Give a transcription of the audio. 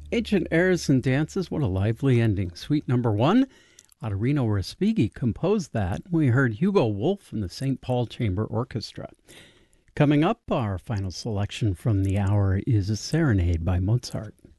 Ancient Airs and Dances, what a lively ending. Suite number 1, Ottorino Respighi composed that. We heard Hugo Wolf from the St. Paul Chamber Orchestra. Coming up, our final selection from the hour is a Serenade by Mozart.